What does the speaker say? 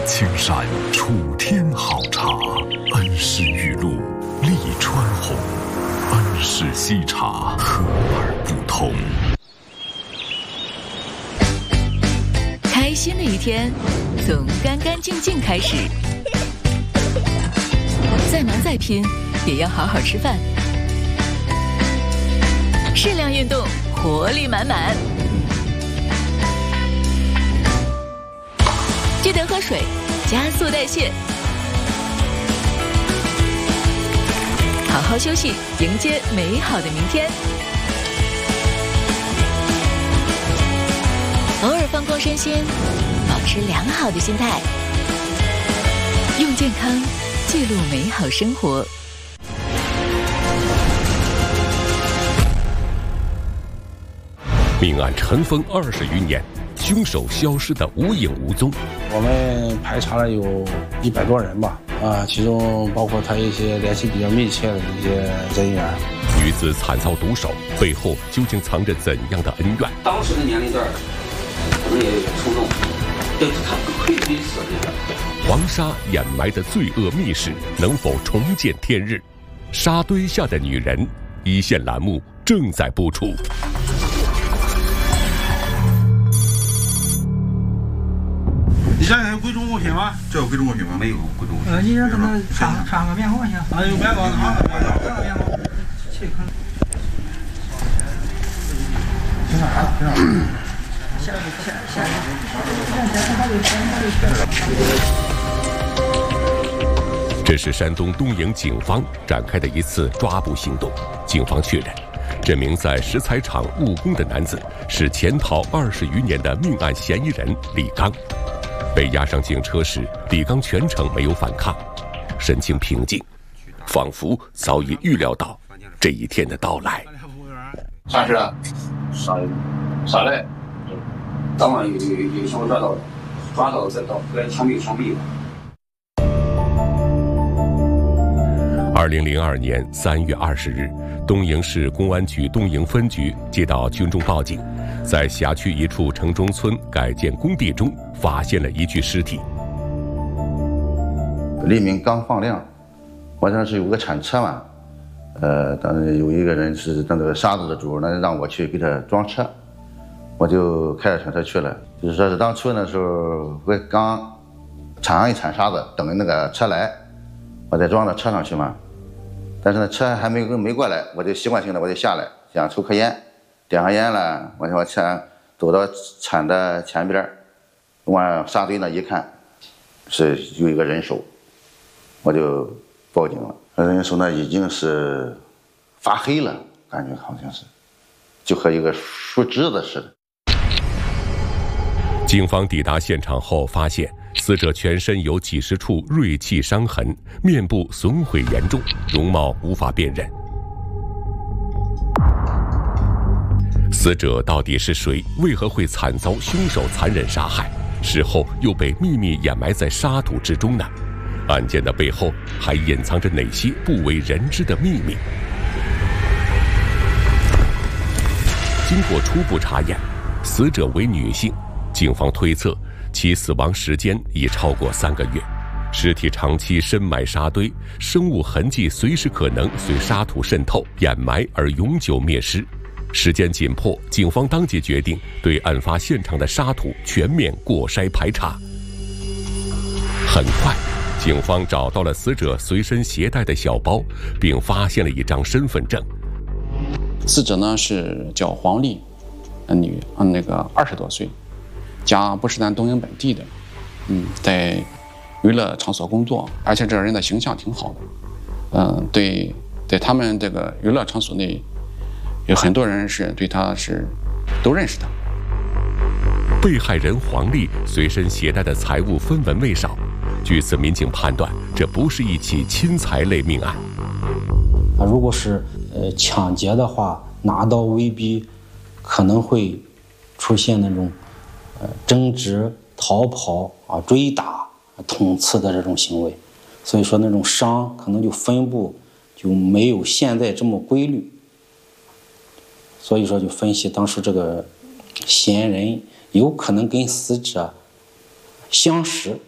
青山楚天好茶，恩施玉露丽川红，恩施西茶和而不同。 开心的一天从干干净净开始，再忙再拼也要好好吃饭，适量运动，活力满满。记得喝水，加速代谢。好好休息，迎接美好的明天。偶尔放空身心，保持良好的心态，用健康记录美好生活。 命案尘封20余年，凶手消失得无影无踪。 我们排查了有100多人吧，其中包括他一些联系比较密切的一些人员。 女子惨遭毒手，背后究竟藏着怎样的恩怨？ 当时的年龄段可能也有点冲动，对他可以死这个。 黄沙掩埋的罪恶密室能否重见天日？沙堆下的女人，一线栏目正在播出。 你家里有贵重物品吗？ 这有贵重物品吗？没有贵重物品。 你让他们穿个棉袄行？有棉袄，棉袄。去看。挺好，挺好。 这是山东东营警方展开的一次抓捕行动。警方确认，这名在石材厂务工的男子是潜逃20余年的命案嫌疑人李刚。被押上警车时，李刚全程没有反抗，神情平静，仿佛早已预料到这一天的到来。 啥事啊？啥嘞？当晚有什么抓到再到，该枪毙。 2002年3月20日，东营市公安局东营分局接到群众报警，在辖区一处城中村改建工地中发现了一具尸体。 黎明刚放亮，我这是有个铲车嘛，当时有一个人是那个沙子的主呢，让我去给他装车，我就开着铲车去了。就是说是当初那时候我刚铲上一铲沙子，等那个车来，我再装到车上去嘛。但是呢，车还没过来，我就习惯性的我就下来，想抽颗烟，点上烟了，我往前走到铲的前边，往沙堆那一看，是有一个人手，我就报警了。人手呢已经是发黑了，感觉好像是，就和一个树枝子似的。 警方抵达现场后发现，死者全身有几十处锐器伤痕，面部损毁严重，容貌无法辨认。死者到底是谁？为何会惨遭凶手残忍杀害？事后又被秘密掩埋在沙土之中呢？案件的背后还隐藏着哪些不为人知的秘密？经过初步查验，死者为女性，警方推测其死亡时间已超过3个月，尸体长期深埋沙堆，生物痕迹随时可能随沙土渗透掩埋而永久灭失。时间紧迫，警方当即决定对案发现场的沙土全面过筛排查。很快，警方找到了死者随身携带的小包，并发现了一张身份证。 死者呢是叫黄丽，女，那个20多岁，家不是咱东营本地的，在娱乐场所工作，而且这人的形象挺好的，对他们这个娱乐场所内，有很多人是对他是都认识他。 被害人黄丽随身携带的财物分文未少，据此民警判断，这不是一起侵财类命案。 如果是抢劫的话，拿刀威逼，可能会出现那种争执、逃跑追打、捅刺的这种行为，所以说那种伤可能就分布就没有现在这么规律。所以说就分析当时这个嫌疑人有可能跟死者相识，